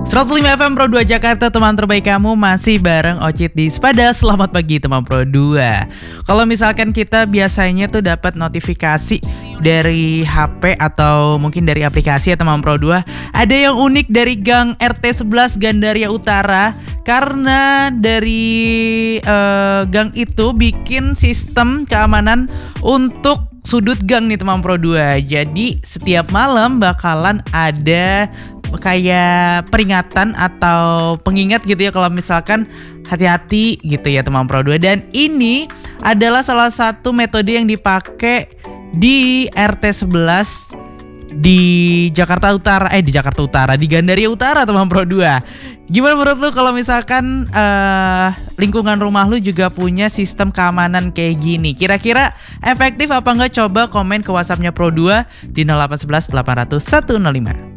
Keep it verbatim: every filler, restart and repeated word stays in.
seratus lima F M Pro dua Jakarta, teman terbaik kamu, masih bareng Ocit di Sepada. Selamat pagi teman Pro dua. Kalau misalkan kita biasanya tuh dapat notifikasi dari H P atau mungkin dari aplikasi ya teman Pro dua, ada yang unik dari Gang R T sebelas Gandaria Utara. Karena dari uh, gang itu bikin sistem keamanan untuk sudut gang nih teman Pro dua. Jadi setiap malam bakalan ada kayak peringatan atau pengingat gitu ya, kalau misalkan hati-hati gitu ya teman Pro dua. Dan ini adalah salah satu metode yang dipakai di R T sebelas di Jakarta Utara, eh di Jakarta Utara, di Gandaria Utara teman Pro dua. Gimana menurut lu kalau misalkan uh, lingkungan rumah lu juga punya sistem keamanan kayak gini? Kira-kira efektif apa enggak? Coba komen ke WhatsAppnya Pro dua di nol delapan satu satu delapan nol nol satu nol lima.